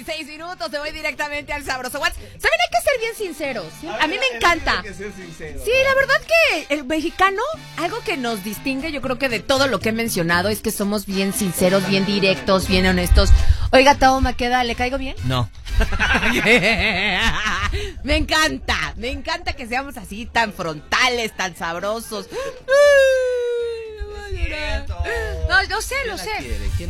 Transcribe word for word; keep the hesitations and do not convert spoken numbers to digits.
dieciséis minutos, te voy directamente al sabroso WhatsApp. ¿Saben? Hay que ser bien sinceros, ¿sí? A mí me encanta. Sí, la verdad que el mexicano, algo que nos distingue, yo creo que de todo lo que he mencionado, es que somos bien sinceros, bien directos, bien honestos. Oiga, Tao Maqueda, ¿le caigo bien? No. Me encanta, me encanta que seamos así, tan frontales, tan sabrosos. No, yo sé, lo sé.